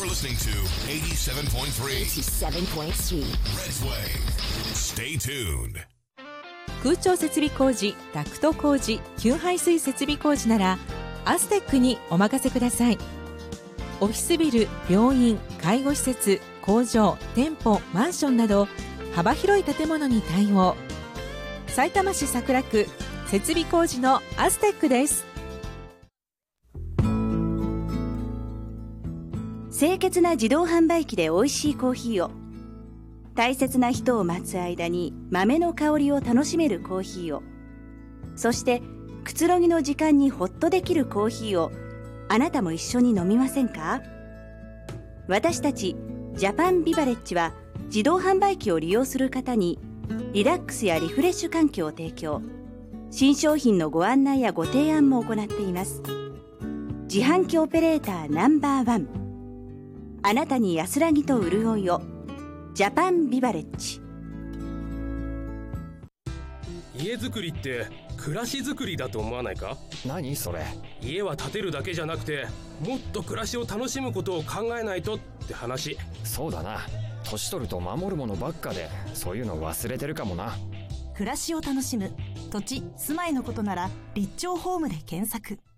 You're listening to 87.3 Red's Wave. Stay tuned. 空調設備工事、ダクト工事、給排水設備工事ならアステックにお任せください。オフィスビル、病院、介護施設、工場、店舗、マンションなど幅広い建物に対応。さいたま市桜区設備工事のアステックです。 清潔な自動販売機で美味しいコーヒーを、大切な人を待つ間に豆の香りを楽しめるコーヒーを、そしてくつろぎの時間にホッとできるコーヒーをあなたも一緒に飲みませんか？私たちジャパンビバレッジは自動販売機を利用する方にリラックスやリフレッシュ環境を提供、新商品のご案内やご提案も行っています。自販機オペレーターナンバーワン、あなたに安らぎと潤いを、ジャパンビバレッジ。 家づくりって暮らしづくりだと思わないか？ 何それ？ 家は建てるだけじゃなくてもっと暮らしを楽しむことを考えないとって話。 そうだな、年取ると守るものばっかでそういうの忘れてるかもな。 暮らしを楽しむ土地・住まいのことなら立町ホームで検索。